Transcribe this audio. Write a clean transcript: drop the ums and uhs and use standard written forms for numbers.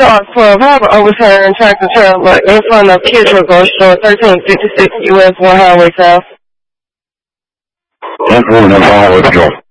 Dog 12, I have an overturned tractor trailer in front of Kitchener Grocery Store, 1356 US 1 Highway South. That's one of the highway.